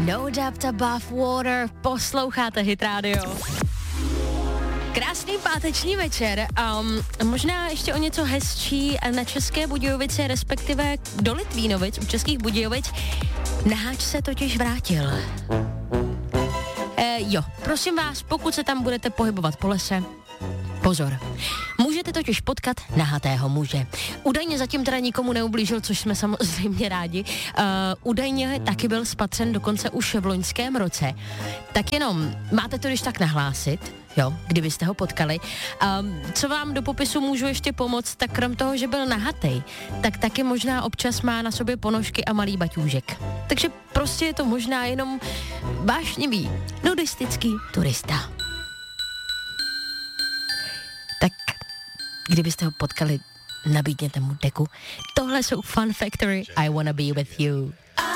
No Doubt Above Water, posloucháte Hit Radio. Krásný páteční večer. Možná ještě o něco hezčí na České Budějovice, respektive do Litvínovic, u Českých Budějovic. Naháč se totiž vrátil. Jo, prosím vás, pokud se tam budete pohybovat po lese, pozor. Můžete totiž potkat nahatého muže. Údajně zatím teda nikomu neublížil, což jsme samozřejmě rádi. Údajně taky byl spatřen dokonce už v loňském roce. Tak jenom máte to když tak nahlásit, jo, kdybyste ho potkali. Co vám do popisu můžu ještě pomoct, tak krom toho, že byl nahatej, tak taky možná občas má na sobě ponožky a malý baťůžek. Takže prostě je to možná jenom vášnivý, nudistický turista. Tak kdybyste ho potkali, nabídněte mu deku. Tohle jsou Fun Factory, I Wanna Be With You.